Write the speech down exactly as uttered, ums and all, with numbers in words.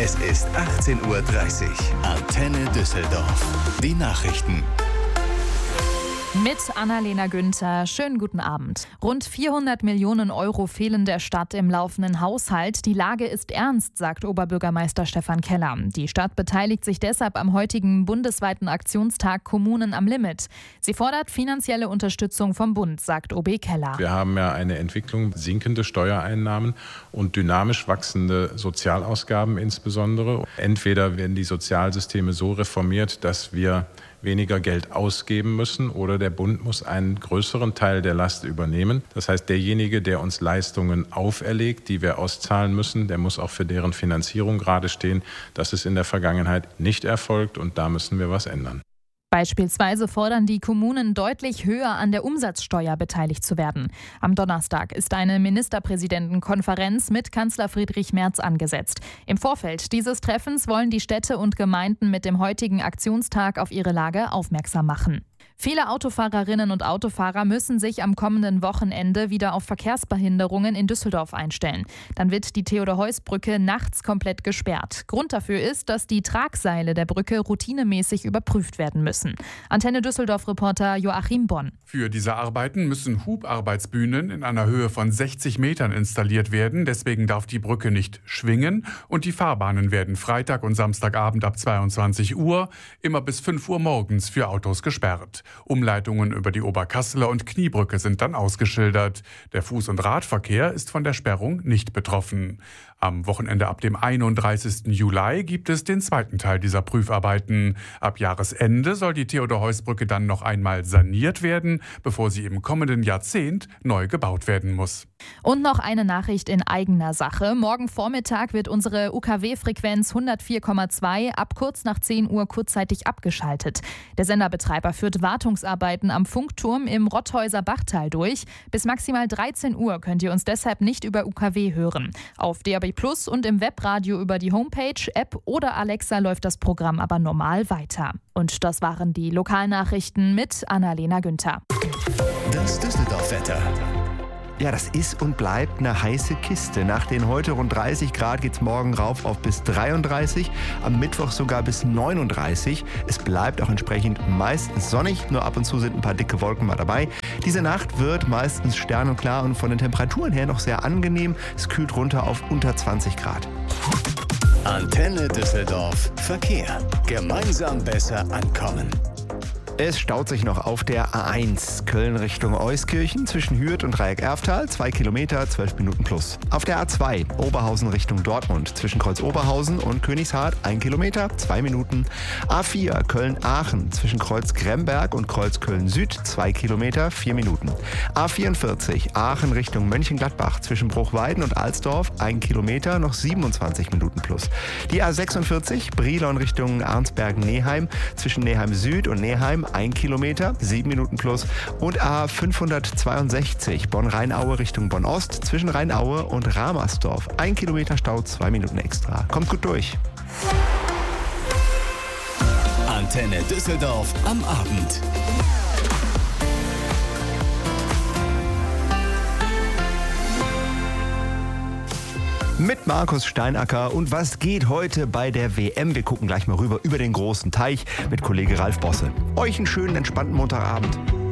Es ist achtzehn Uhr dreißig. Antenne Düsseldorf. Die Nachrichten. Mit Annalena Günther. Schönen guten Abend. Rund vierhundert Millionen Euro fehlen der Stadt im laufenden Haushalt. Die Lage ist ernst, sagt Oberbürgermeister Stefan Keller. Die Stadt beteiligt sich deshalb am heutigen bundesweiten Aktionstag Kommunen am Limit. Sie fordert finanzielle Unterstützung vom Bund, sagt O B Keller. Wir haben ja eine Entwicklung, sinkende Steuereinnahmen und dynamisch wachsende Sozialausgaben insbesondere. Entweder werden die Sozialsysteme so reformiert, dass wir weniger Geld ausgeben müssen, oder der Bund muss einen größeren Teil der Last übernehmen. Das heißt, derjenige, der uns Leistungen auferlegt, die wir auszahlen müssen, der muss auch für deren Finanzierung gerade stehen. Das ist in der Vergangenheit nicht erfolgt und da müssen wir was ändern. Beispielsweise fordern die Kommunen, deutlich höher an der Umsatzsteuer beteiligt zu werden. Am Donnerstag ist eine Ministerpräsidentenkonferenz mit Kanzler Friedrich Merz angesetzt. Im Vorfeld dieses Treffens wollen die Städte und Gemeinden mit dem heutigen Aktionstag auf ihre Lage aufmerksam machen. Viele Autofahrerinnen und Autofahrer müssen sich am kommenden Wochenende wieder auf Verkehrsbehinderungen in Düsseldorf einstellen. Dann wird die Theodor-Heuss-Brücke nachts komplett gesperrt. Grund dafür ist, dass die Tragseile der Brücke routinemäßig überprüft werden müssen. Antenne Düsseldorf-Reporter Joachim Bonn. Für diese Arbeiten müssen Hubarbeitsbühnen in einer Höhe von sechzig Metern installiert werden. Deswegen darf die Brücke nicht schwingen und die Fahrbahnen werden Freitag und Samstagabend ab zweiundzwanzig Uhr immer bis fünf Uhr morgens für Autos gesperrt. Umleitungen über die Oberkasseler und Kniebrücke sind dann ausgeschildert. Der Fuß- und Radverkehr ist von der Sperrung nicht betroffen. Am Wochenende ab dem einunddreißigsten Juli gibt es den zweiten Teil dieser Prüfarbeiten. Ab Jahresende soll die Theodor-Heuss-Brücke dann noch einmal saniert werden, bevor sie im kommenden Jahrzehnt neu gebaut werden muss. Und noch eine Nachricht in eigener Sache. Morgen Vormittag wird unsere U K W-Frequenz hundertvier Komma zwei ab kurz nach zehn Uhr kurzzeitig abgeschaltet. Der Senderbetreiber führt Wartungsarbeiten am Funkturm im Rotthäuser Bachtal durch. Bis maximal dreizehn Uhr könnt ihr uns deshalb nicht über U K W hören. Auf D A B Plus und im Webradio über die Homepage, App oder Alexa läuft das Programm aber normal weiter. Und das waren die Lokalnachrichten mit Annalena Günther. Das Düsseldorf-Wetter. Ja, das ist und bleibt eine heiße Kiste. Nach den heute rund dreißig Grad geht es morgen rauf auf bis dreiunddreißig, am Mittwoch sogar bis neununddreißig. Es bleibt auch entsprechend meistens sonnig, nur ab und zu sind ein paar dicke Wolken mal dabei. Diese Nacht wird meistens sternenklar und von den Temperaturen her noch sehr angenehm. Es kühlt runter auf unter zwanzig Grad. Antenne Düsseldorf Verkehr. Gemeinsam besser ankommen. Es staut sich noch auf der A eins Köln Richtung Euskirchen zwischen Hürth und Dreieck-Erftal, zwei Kilometer, zwölf Minuten plus. Auf der A zwei Oberhausen Richtung Dortmund zwischen Kreuz Oberhausen und Königshardt, ein Kilometer, zwei Minuten. A vier Köln-Aachen zwischen Kreuz Gremberg und Kreuz Köln-Süd, zwei Kilometer, vier Minuten. A vierundvierzig Aachen Richtung Mönchengladbach zwischen Bruchweiden und Alsdorf, ein Kilometer, noch siebenundzwanzig Minuten plus. Die A sechsundvierzig Brilon Richtung Arnsbergen-Neheim zwischen Neheim-Süd und Neheim, ein Kilometer, sieben Minuten plus. Und A fünfhundertzweiundsechzig Bonn-Rheinaue Richtung Bonn-Ost zwischen Rheinaue und Ramersdorf. Ein Kilometer Stau, zwei Minuten extra. Kommt gut durch. Antenne Düsseldorf am Abend. Mit Markus Steinacker. Und was geht heute bei der W M? Wir gucken gleich mal rüber über den großen Teich mit Kollege Ralf Bosse. Euch einen schönen, entspannten Montagabend.